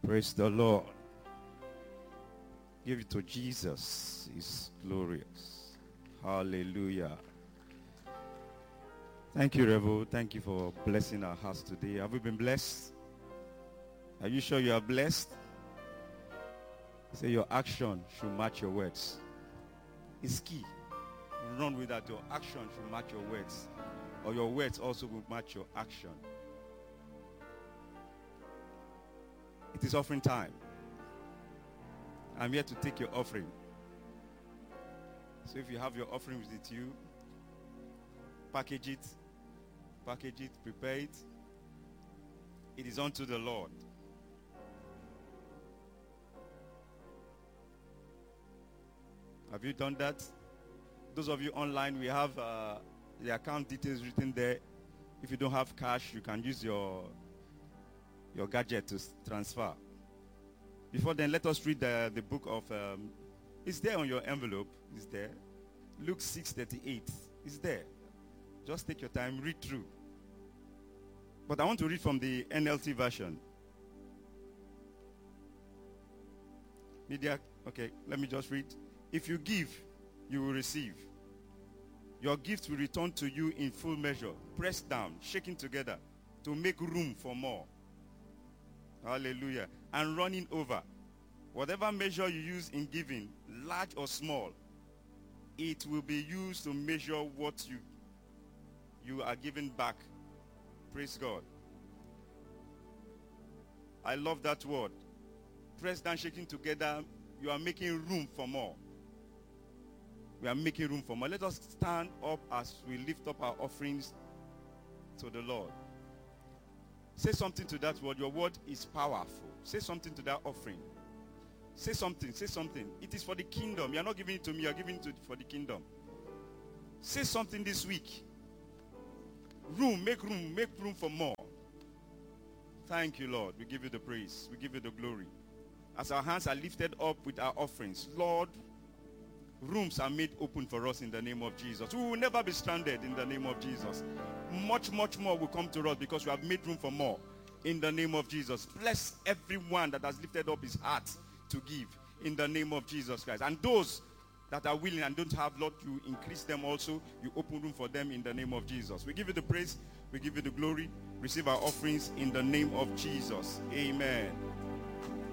Praise the Lord. Give it to Jesus. He's glorious. Hallelujah. Thank you, Revo. Thank you for blessing our house today. Have we been blessed? Are you sure you are blessed? Say your action should match your words. It's key. Run with that. Your action should match your words. Or your words also will match your action. It is offering time. I'm here to take your offering. So if you have your offering with you, package it, prepare it. It is unto the Lord. Have you done that? Those of you online, we have the account details written there. If you don't have cash, you can use your gadget to transfer. Before then, let us read the book of, it's there on your envelope. It's there. Luke 6:38. It's there. Just take your time, read through. But I want to read from the NLT version. Media, okay, let me just read. If you give, you will receive. Your gift will return to you in full measure, pressed down, shaken together, to make room for more. Hallelujah. And running over. Whatever measure you use in giving, large or small, it will be used to measure what you are giving back. Praise God. I love that word. Pressed down, shaking together, you are making room for more. We are making room for more. Let us stand up as we lift up our offerings to the Lord. Say something to that word. Your word is powerful. Say something to that offering. Say something. Say something. It is for the kingdom. You are not giving it to me. You are giving it for the kingdom. Say something this week. Make room for more. Thank you, Lord. We give you the praise. We give you the glory. As our hands are lifted up with our offerings, Lord, rooms are made open for us in the name of Jesus. We will never be stranded in the name of Jesus. Much more will come to us because we have made room for more in the name of Jesus. Bless everyone that has lifted up his heart to give in the name of Jesus Christ. And those that are willing and don't have, Lord, you increase them also. You open room for them in the name of Jesus. We give you the praise. We give you the glory. Receive our offerings in the name of Jesus. Amen.